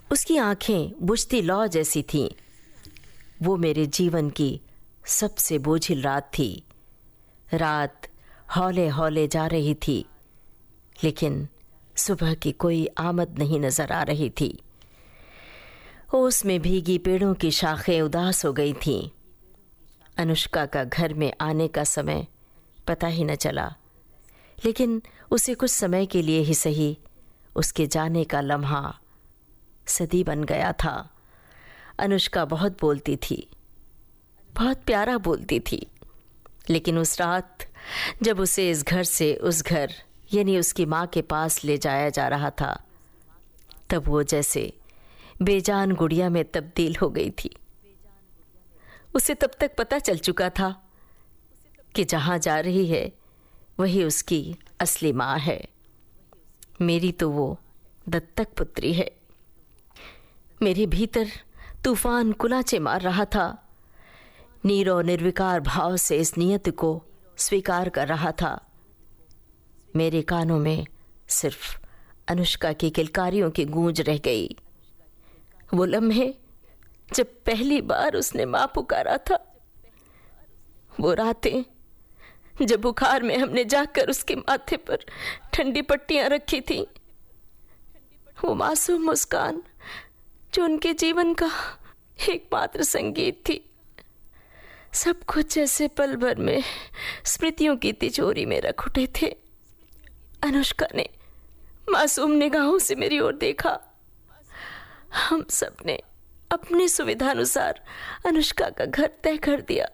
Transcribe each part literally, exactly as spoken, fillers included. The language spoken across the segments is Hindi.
उसकी आंखें बुझती लौ जैसी थीं। वो मेरे जीवन की सबसे बोझिल रात थी। रात हौले हौले जा रही थी, लेकिन सुबह की कोई आमद नहीं नजर आ रही थी। ओस में भीगी पेड़ों की शाखें उदास हो गई थीं। अनुष्का का घर में आने का समय पता ही न चला, लेकिन उसे कुछ समय के लिए ही सही उसके जाने का लम्हा सदी बन गया था। अनुष्का बहुत बोलती थी, बहुत प्यारा बोलती थी, लेकिन उस रात जब उसे इस घर से उस घर यानी उसकी माँ के पास ले जाया जा रहा था, तब वो जैसे बेजान गुड़िया में तब्दील हो गई थी। उसे तब तक पता चल चुका था कि जहाँ जा रही है वही उसकी असली माँ है। मेरी तो वो दत्तक पुत्री है। मेरे भीतर तूफान कुलाचे मार रहा था। नीरो निर्विकार भाव से इस नियत को स्वीकार कर रहा था। मेरे कानों में सिर्फ अनुष्का की किलकारियों की गूंज रह गई। वो लम्हे जब पहली बार उसने माँ पुकारा था, वो रातें जब बुखार में हमने जाकर उसके माथे पर ठंडी पट्टियां रखी थी, वो मासूम मुस्कान जो उनके जीवन का एकमात्र संगीत थी, सब कुछ ऐसे पल भर में स्मृतियों की तिजोरी में रख उठे थे। अनुष्का ने मासूम निगाहों से मेरी ओर देखा। हम सब ने अपनी सुविधा अनुसार अनुष्का का घर तय कर दिया,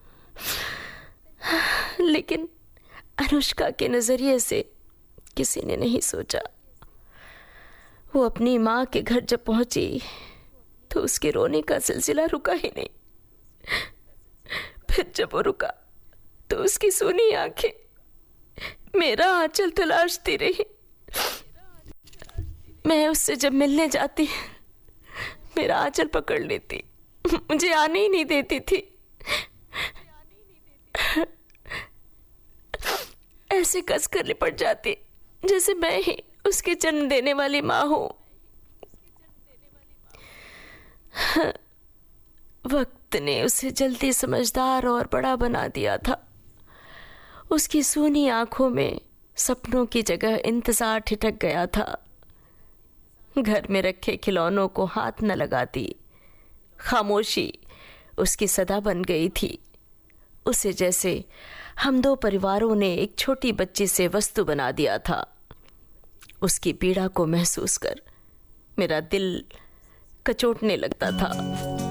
लेकिन अनुष्का के नजरिए से किसी ने नहीं सोचा। वो अपनी माँ के घर जब पहुंची तो उसके रोने का सिलसिला रुका ही नहीं। फिर जब वो रुका तो उसकी सूनी आंखें मेरा आंचल तलाशती रही। मैं उससे जब मिलने जाती मेरा आंचल पकड़ लेती, मुझे आने ही नहीं देती थी। ऐसे कसकर लिपट जाती जैसे मैं ही उसके जन्म देने वाली माँ हूं। वक्त ने उसे जल्दी समझदार और बड़ा बना दिया था। उसकी सूनी आंखों में सपनों की जगह इंतजार ठिठक गया था। घर में रखे खिलौनों को हाथ न लगाती। खामोशी उसकी सदा बन गई थी। उसे जैसे हम दो परिवारों ने एक छोटी बच्ची से वस्तु बना दिया था। उसकी पीड़ा को महसूस कर मेरा दिल कचोटने लगता था।